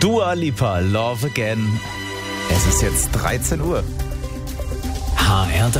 Dua Lipa, Love Again. Es ist jetzt 13 Uhr. HR3.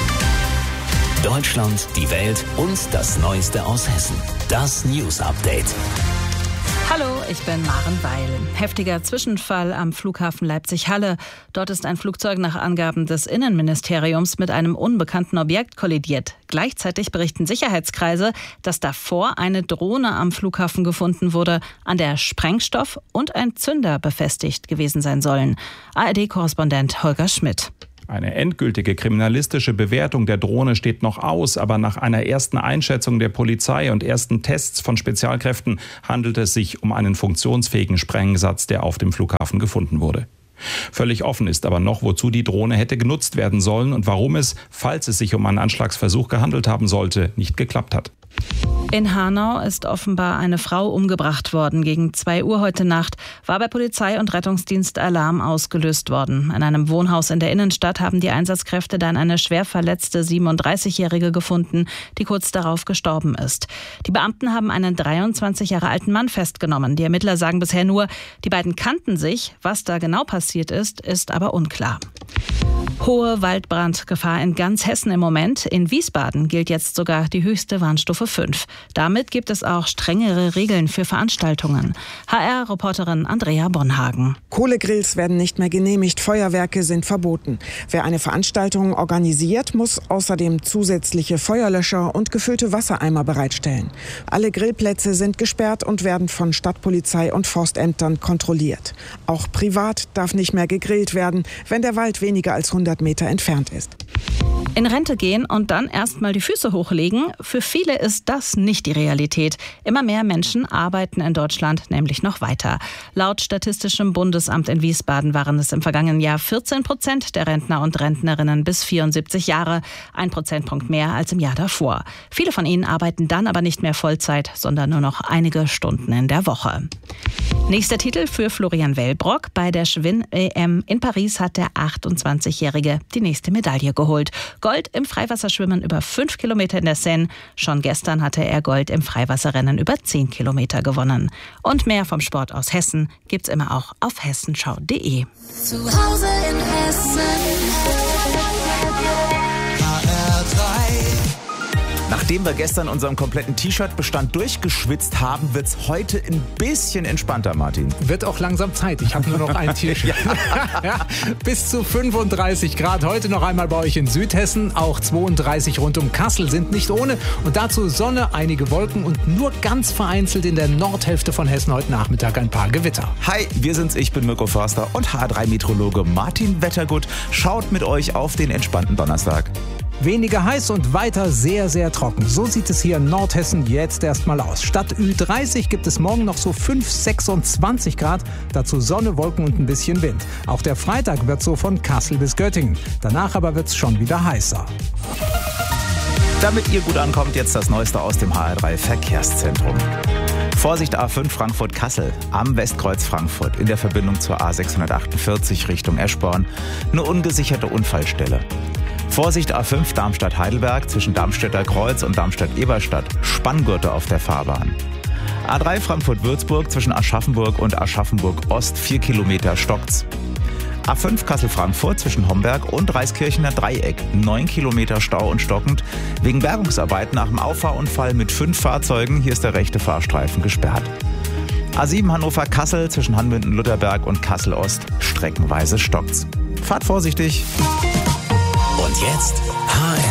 Deutschland, die Welt und das Neueste aus Hessen. Das News Update. Hallo, ich bin Maren Weil. Heftiger Zwischenfall am Flughafen Leipzig-Halle. Dort ist ein Flugzeug nach Angaben des Innenministeriums mit einem unbekannten Objekt kollidiert. Gleichzeitig berichten Sicherheitskreise, dass davor eine Drohne am Flughafen gefunden wurde, an der Sprengstoff und ein Zünder befestigt gewesen sein sollen. ARD-Korrespondent Holger Schmidt. Eine endgültige kriminalistische Bewertung der Drohne steht noch aus, aber nach einer ersten Einschätzung der Polizei und ersten Tests von Spezialkräften handelt es sich um einen funktionsfähigen Sprengsatz, der auf dem Flughafen gefunden wurde. Völlig offen ist aber noch, wozu die Drohne hätte genutzt werden sollen und warum es, falls es sich um einen Anschlagsversuch gehandelt haben sollte, nicht geklappt hat. In Hanau ist offenbar eine Frau umgebracht worden. Gegen 2 Uhr heute Nacht war bei Polizei und Rettungsdienst Alarm ausgelöst worden. In einem Wohnhaus in der Innenstadt haben die Einsatzkräfte dann eine schwer verletzte 37-Jährige gefunden, die kurz darauf gestorben ist. Die Beamten haben einen 23 Jahre alten Mann festgenommen. Die Ermittler sagen bisher nur, die beiden kannten sich. Was da genau passiert ist aber unklar. Hohe Waldbrandgefahr in ganz Hessen im Moment. In Wiesbaden gilt jetzt sogar die höchste Warnstufe 5. Damit gibt es auch strengere Regeln für Veranstaltungen. HR-Reporterin Andrea Bonhagen. Kohlegrills werden nicht mehr genehmigt, Feuerwerke sind verboten. Wer eine Veranstaltung organisiert, muss außerdem zusätzliche Feuerlöscher und gefüllte Wassereimer bereitstellen. Alle Grillplätze sind gesperrt und werden von Stadtpolizei und Forstämtern kontrolliert. Auch privat darf nicht mehr gegrillt werden, wenn der Wald weniger als 100 Meter entfernt ist. In Rente gehen und dann erstmal die Füße hochlegen, für viele ist das nicht die Realität. Immer mehr Menschen arbeiten in Deutschland nämlich noch weiter. Laut Statistischem Bundesamt in Wiesbaden waren es im vergangenen Jahr 14% der Rentner und Rentnerinnen bis 74 Jahre, 1 Prozentpunkt mehr als im Jahr davor. Viele von ihnen arbeiten dann aber nicht mehr Vollzeit, sondern nur noch einige Stunden in der Woche. Nächster Titel für Florian Wellbrock. Bei der Schwinn-EM in Paris hat der 28-Jährige die nächste Medaille geholt. Gold im Freiwasserschwimmen über 5 Kilometer in der Seine. Schon gestern hatte er Gold im Freiwasserrennen über 10 Kilometer gewonnen. Und mehr vom Sport aus Hessen gibt's immer auch auf hessenschau.de. Zu Hause in Hessen. Nachdem wir gestern unseren kompletten T-Shirt-Bestand durchgeschwitzt haben, wird's heute ein bisschen entspannter, Martin. Wird auch langsam Zeit. Ich habe nur noch ein T-Shirt. Ja, bis zu 35 Grad. Heute noch einmal bei euch in Südhessen. Auch 32 rund um Kassel sind nicht ohne. Und dazu Sonne, einige Wolken und nur ganz vereinzelt in der Nordhälfte von Hessen heute Nachmittag ein paar Gewitter. Hi, wir sind's. Ich bin Mirko Förster und HR3-Meteorologe Martin Wettergut schaut mit euch auf den entspannten Donnerstag. Weniger heiß und weiter sehr, sehr trocken. So sieht es hier in Nordhessen jetzt erstmal aus. Statt Ü30 gibt es morgen noch so 26 Grad. Dazu Sonne, Wolken und ein bisschen Wind. Auch der Freitag wird so von Kassel bis Göttingen. Danach aber wird es schon wieder heißer. Damit ihr gut ankommt, jetzt das Neueste aus dem HR3 Verkehrszentrum. Vorsicht A5 Frankfurt-Kassel am Westkreuz Frankfurt in der Verbindung zur A648 Richtung Eschborn. Eine ungesicherte Unfallstelle. Vorsicht A5 Darmstadt-Heidelberg zwischen Darmstädter Kreuz und Darmstadt-Eberstadt. Spanngurte auf der Fahrbahn. A3 Frankfurt-Würzburg zwischen Aschaffenburg und Aschaffenburg-Ost 4 Kilometer stockt's. A5 Kassel-Frankfurt zwischen Homberg und Reiskirchener Dreieck 9 Kilometer Stau und stockend. Wegen Bergungsarbeit nach dem Auffahrunfall mit 5 Fahrzeugen. Hier ist der rechte Fahrstreifen gesperrt. A7 Hannover-Kassel zwischen Hanmünden-Lutherberg und Kassel-Ost streckenweise stockt's. Fahrt vorsichtig. Und jetzt HR